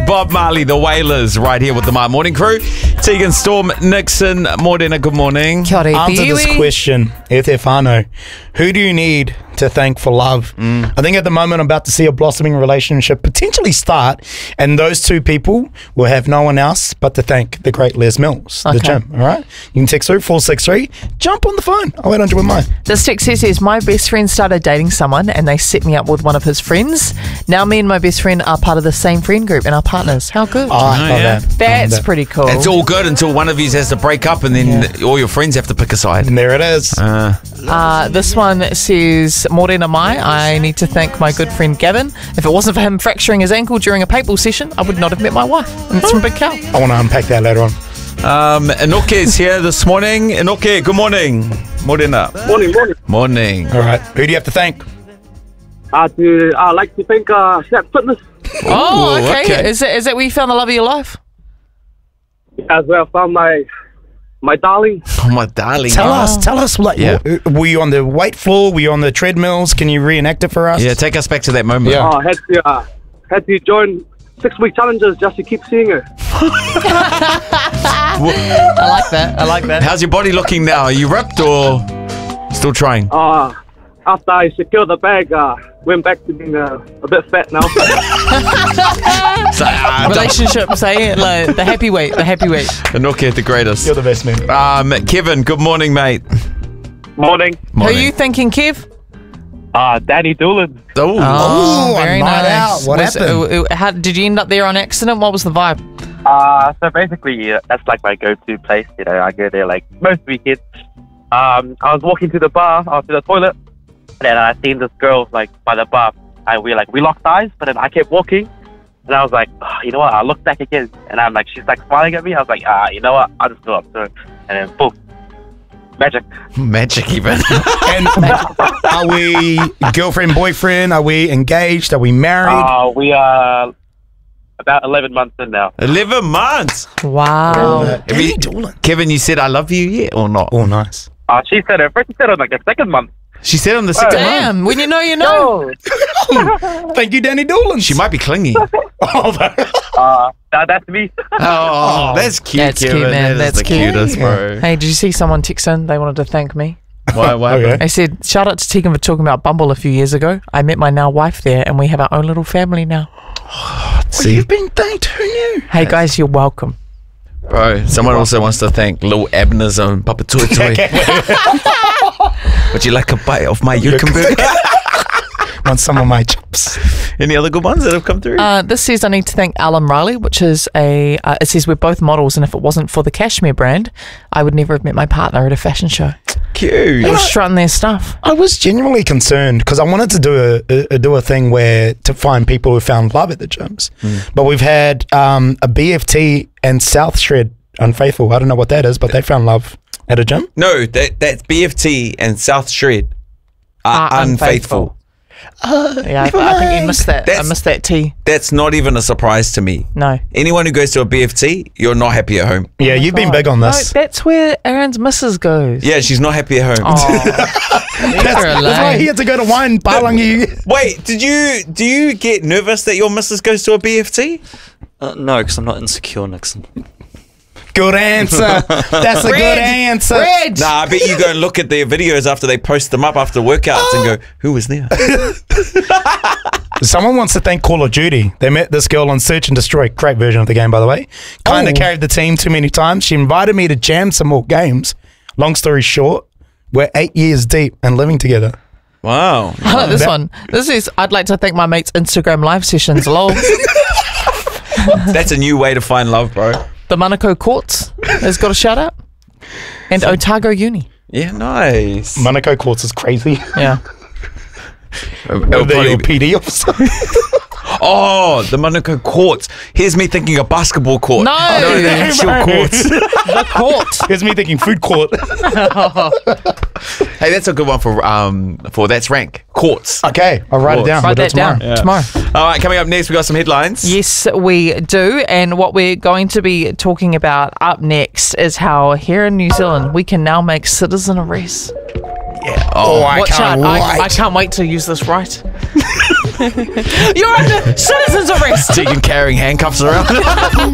Bob Marley, the Wailers, right here with the My Morning Crew. Tegan Storm Nixon, Morena, good morning. Kia ora, Answer this Iwi. question, e te whānau. Who do you need to thank for love? I think at the moment I'm about to see a blossoming relationship potentially start, and those two people will have no one else but to thank the great Les Mills, the Okay. gym, all right? You can text through 463, jump on the phone, 0800 with mine. This text says, my best friend started dating someone and they set me up with one of his friends. Now me and my best friend are part of the same friend group and are partners. How good. Oh, I love yeah. that. That's I love pretty cool. It's all good until one of you has to break up and then all your friends have to pick a side. that. And there it is. This one says, Morena Mai, I need to thank my good friend Gavin. If it wasn't for him fracturing his ankle during a paintball session, I would not have met my wife. And it's from Big Cow. I want to unpack that later on. Inoke's here this morning. Inoke, good morning. Morena. Morning. Morning. All right, who do you have to thank? I'd like to thank Snap Fitness Oh, Ooh, okay. okay. Is that where you found the love of your life? as well. Found my darling. Oh, my darling. Tell us, like, Yeah. were you on the weight floor? Were you on the treadmills? Can you reenact it for us? Yeah, take us back to that moment. Yeah. Had to join 6-week challenges just to keep seeing her. I like that. How's your body looking now? Are you ripped or still trying? After I secured the bag, went back to being a bit fat now. Relationships, eh? Like the happy weight. Inoke, the greatest. You're the best man. Kevin, good morning, mate. Morning. Who are you thinking, Kev? Danny Doolan. Oh, a night out. What happened? How, did you end up there on accident? What was the vibe? So basically, that's like my go-to place. You know, I go there like most weekends. I was walking to the bar, to the toilet, and then I seen this girl like by the bar. We locked eyes, but then I kept walking, and I was like, you know what? I looked back again, and I'm like, she's like smiling at me. I was like, you know what? I'll just go up to her, and then boom, magic even. And are we girlfriend, boyfriend? Are we engaged? Are we married? We are about 11 months in now. 11 months. Wow. Danny Doolan. Kevin, you said I love you yet or not? Oh, nice. She said it. First, she said it on like the second month. She said on the second month. Damn. When you know, you know. Thank you, Danny Doolan. She might be clingy. That's me. Oh, that's cute, That's Kevin. cute, man. That is That's the cute. cutest, bro. Hey, did you see someone text in? They wanted to thank me. Why? Okay. They said, shout out to Tegan for talking about Bumble a few years ago. I met my now wife there and we have our own little family now. Well, you've been thanked. Who knew? Hey guys, you're welcome. Bro, someone also wants to thank Lil Abner's own Papa Toy Toy. Would you like a bite of my Yukenberg? Want some of my chops? Any other good ones that have come through? This says I need to thank Alan Riley, which is it says we're both models and if it wasn't for the Cashmere brand, I would never have met my partner at a fashion show. Cute. They were strutting their stuff. I was genuinely concerned because I wanted to do a thing where to find people who found love at the gyms. But we've had a BFT and South Shred Unfaithful. I don't know what that is, but they found love at a gym. No, that's BFT and South Shred are unfaithful. Yeah, I think you missed that. I missed that T. That's not even a surprise to me. No. Anyone who goes to a BFT, you're not happy at home. Yeah, you've been big on No, this. that's where Aaron's missus goes. Yeah, she's not happy at home. That's That's why he had to go to wine Palangi. Wait, do you get nervous that your missus goes to a BFT? No, because I'm not insecure, Nixon. Good answer. That's a good answer. Reg! Nah, I bet you go and look at their videos after they post them up after workouts and go, who was there? Someone wants to thank Call of Duty. They met this girl on Search and Destroy. Great version of the game, by the way. Kind of carried the team too many times. She invited me to jam some more games. Long story short, we're 8 years deep and living together. Wow. I like this one. This is, I'd like to thank my mate's Instagram live sessions. Lol. That's a new way to find love, bro. The Manukau Courts has got a shout out. And Otago Uni. Yeah, nice. Monaco Courts is crazy. Yeah. It'll They're probably your be- PD officer. Oh, the Monaco courts. Here's me thinking a basketball court. No. the actual courts. The court. Here's me thinking food court. Hey, that's a good one for That's Rank. Courts. Okay, I'll write it down. Write We'll do that it down tomorrow. tomorrow. All right, coming up next, we got some headlines. Yes, we do. And what we're going to be talking about up next is how here in New Zealand we can now make citizen arrests. Yeah. Oh, I Watch can't out. wait. I can't wait to use this right. You're under citizen's arrest. Tegan carrying handcuffs around.